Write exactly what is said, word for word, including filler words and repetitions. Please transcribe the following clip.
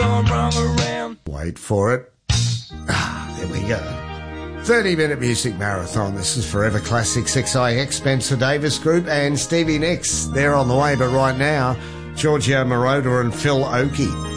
gone wrong around. Wait for it. Ah, there we go. thirty minute music marathon. This is Forever Classics X I X, Spencer Davis Group and Stevie Nicks. They're on the way, but right now, Giorgio Moroder and Phil Oakey.